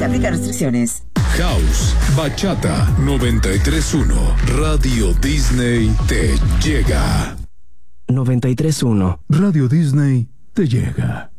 aplicar restricciones. House, Bachata 93.1, Radio Disney te llega. 93.1, Radio Disney te llega.